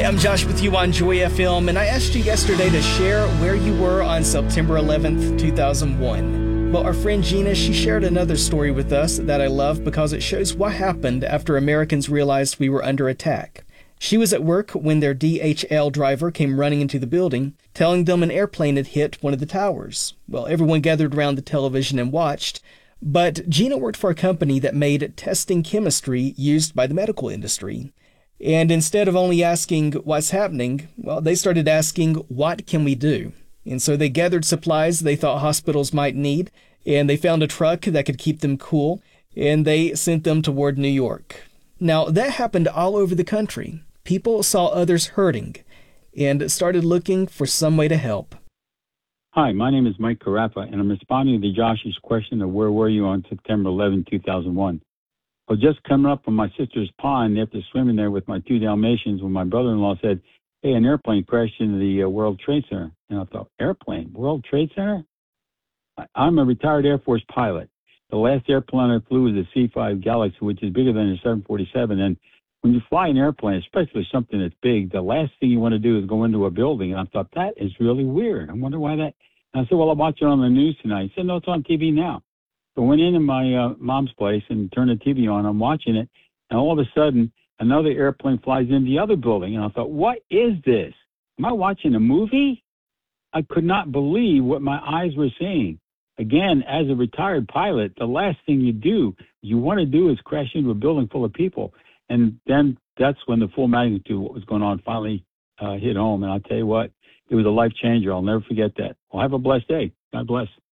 I'm Josh with you on Joy FM, and I asked you yesterday to share where you were on September 11th, 2001. Well, our friend Gina, she shared another story with us that I love because it shows what happened after Americans realized we were under attack. She was at work when their DHL driver came running into the building, telling them an airplane had hit one of the towers. Well, everyone gathered around the television and watched, but Gina worked for a company that made testing chemistry used by the medical industry. And instead of only asking what's happening, well, they started asking, what can we do? And so they gathered supplies they thought hospitals might need, and they found a truck that could keep them cool, and they sent them toward New York. Now, that happened all over the country. People saw others hurting and started looking for some way to help. Hi, my name is Mike Carafa, and I'm responding to Josh's question of where were you on September 11, 2001. I was just coming up from my sister's pond after swimming there with my 2 Dalmatians when my brother-in-law said, hey, an airplane crashed into the World Trade Center. And I thought, airplane? World Trade Center? I'm a retired Air Force pilot. The last airplane I flew was a C-5 Galaxy, which is bigger than a 747. And when you fly an airplane, especially something that's big, the last thing you want to do is go into a building. And I thought, that is really weird. I wonder why that. And I said, well, I'll watch it on the news tonight. He said, no, it's on TV now. So I went into my mom's place and turned the TV on. I'm watching it, and all of a sudden, another airplane flies in the other building. And I thought, what is this? Am I watching a movie? I could not believe what my eyes were seeing. Again, as a retired pilot, the last thing you want to do is crash into a building full of people. And then that's when the full magnitude of what was going on finally hit home. And I'll tell you what, it was a life changer. I'll never forget that. Well, have a blessed day. God bless.